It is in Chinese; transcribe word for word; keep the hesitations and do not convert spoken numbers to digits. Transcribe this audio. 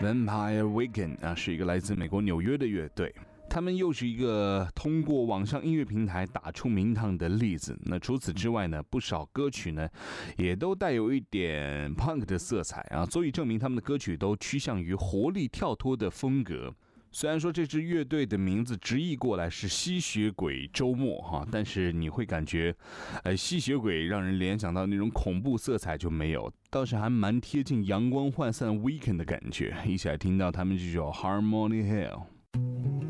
Vampire Weekend 啊，是一个来自美国纽约的乐队。他们又是一个通过网上音乐平台打出名堂的例子。那除此之外呢，不少歌曲呢，也都带有一点 punk 的色彩啊，足以证明他们的歌曲都趋向于活力跳脱的风格。虽然说这支乐队的名字直译过来是吸血鬼周末哈，但是你会感觉，呃，吸血鬼让人联想到那种恐怖色彩就没有，倒是还蛮贴近阳光涣散 weekend 的感觉。一起来听到他们这首 Harmony Hell。